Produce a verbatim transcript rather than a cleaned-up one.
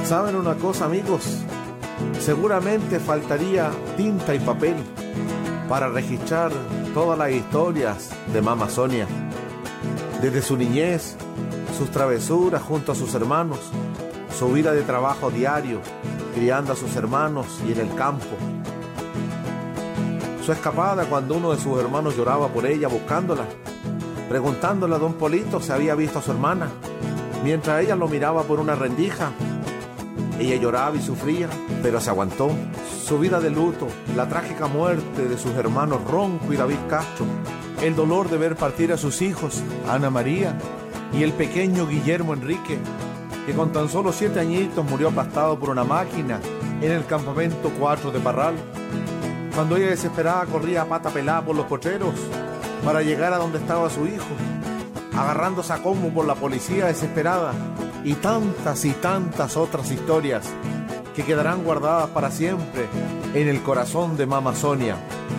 ¿Saben una cosa, amigos? Seguramente faltaría tinta y papel para registrar todas las historias de Mama Sonia. Desde su niñez, sus travesuras junto a sus hermanos, su vida de trabajo diario, criando a sus hermanos y en el campo. Su escapada cuando uno de sus hermanos lloraba por ella buscándola, preguntándole a don Polito si había visto a su hermana, mientras ella lo miraba por una rendija. Ella lloraba y sufría, pero se aguantó. Su vida de luto, la trágica muerte de sus hermanos Ronco y David Castro, el dolor de ver partir a sus hijos, Ana María y el pequeño Guillermo Enrique, que con tan solo siete añitos murió aplastado por una máquina en el campamento cuatro de Parral. Cuando ella desesperada corría a pata pelada por los potreros para llegar a donde estaba su hijo, agarrándose a combo por la policía desesperada, y tantas y tantas otras historias que quedarán guardadas para siempre en el corazón de Mama Sonia.